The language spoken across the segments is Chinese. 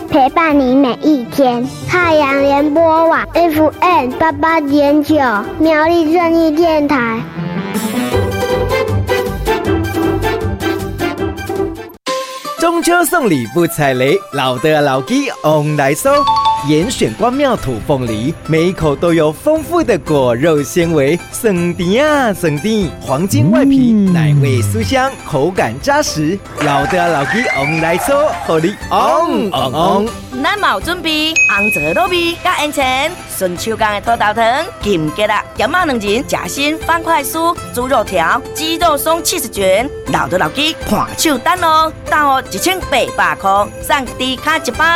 陪伴你每一天。太阳联播网 FM88.9 苗栗正义电台。 中秋送礼不踩雷，老的老鸡 on 来收。严选关庙土凤梨，每一口都有丰富的果肉纤维，省甜啊省甜，黄金外皮，奶味酥香，口感扎实。老的老鸡 on 来收，互你 on。 咱嘛有准备红枣糯米加烟肠、顺手工的土豆糖、金桔啦、咸肉两仁、夹心方块酥、猪肉条、鸡肉松70卷，老的老鸡看手单哦，单哦1800块，送低卡一包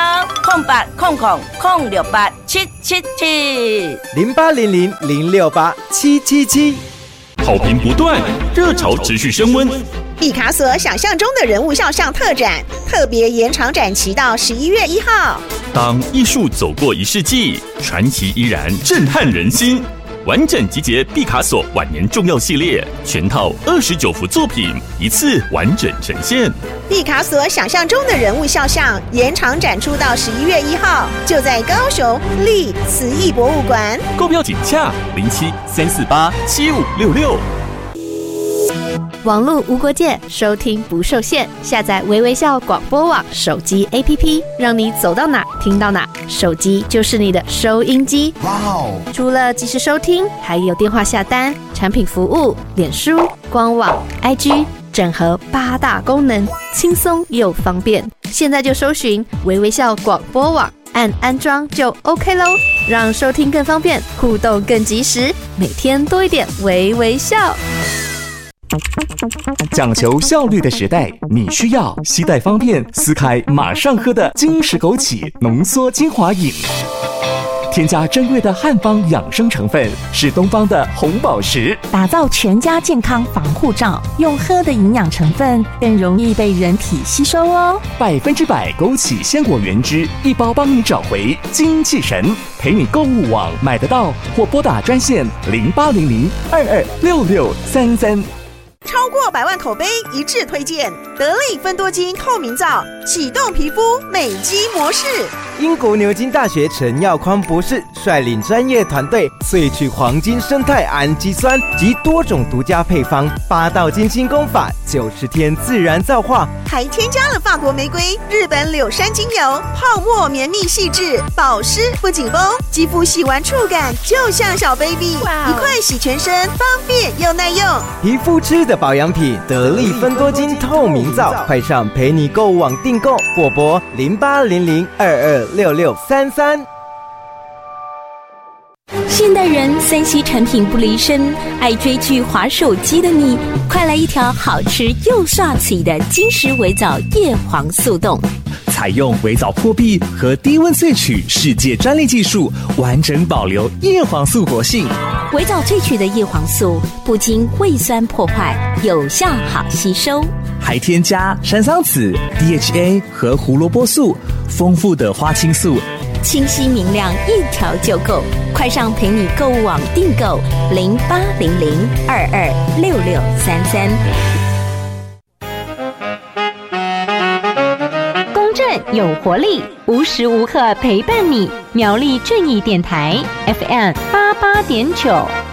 ，0800-068-777，0800-068-777。 好评不断，热潮持续升温。 毕卡索想象中的人物肖像特展，特别延长展期到11月1号。 当艺术走过1世纪，传奇依然震撼人心。完整集结毕卡索晚年重要系列，全套29幅作品，一次完整呈现。 毕卡索想象中的人物肖像延长展出到11月1号，就在高雄立慈艺博物馆。 购票请洽07-348-7566。 网络无国界，收听不受限。下载微微笑广播网手机 APP， 让你走到哪听到哪，手机就是你的收音机。哇哦！除了即时收听，还有电话下单、产品服务、脸书、官网、IG， 整合8大功能，轻松又方便。现在就搜寻微微笑广播网，按安装就 OK 咯，让收听更方便，互动更及时，每天多一点微微笑。 讲求效率的时代，你需要携带方便、撕开马上喝的金石枸杞浓缩精华饮。添加珍贵的汉方养生成分，是东方的红宝石， 打造全家健康防护罩。用喝的营养成分更容易被人体吸收哦。 100%枸杞鲜果原汁，一包帮你找回精气神。陪你购物网买得到，或拨打专线0800-226633。 超过100万口碑一致推荐得力芬多精透明皂，启动皮肤美肌模式。 英国牛津大学陈耀匡博士率领专业团队萃取黄金生态氨基酸及多种独家配方，8道精心功法，90天自然皂化， 还添加了法国玫瑰、日本柳杉精油，泡沫绵密细致，保湿不紧绷，肌肤洗完触感就像小 baby， 一块洗全身，方便又耐用。 皮肤吃的保养品，得力芬多精透明皂，快上陪你购物网订购，或拨0800-226633。 现代人3C 产品不离身，爱追剧滑手机的你，快来一条好吃又刷嘴的金石微藻叶黄素冻。 采用微藻破壁和低温萃取世界专利技术，完整保留叶黄素活性。 微藻萃取的叶黄素不经胃酸破坏，有效好吸收， 还添加山桑子、DHA 和胡萝卜素，丰富的花青素， 清晰明亮，一条就够。快上陪你购物网订购0800-226633。 公正有活力，无时无刻陪伴你。苗栗正义电台 FM88.9。